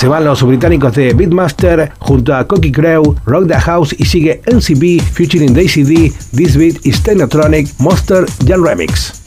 Se van los británicos de Beatmaster junto a Cocky Crew, Rock the House y sigue NCB featuring Daisy D, This Beat is Technotronic, Monster Jam Remix.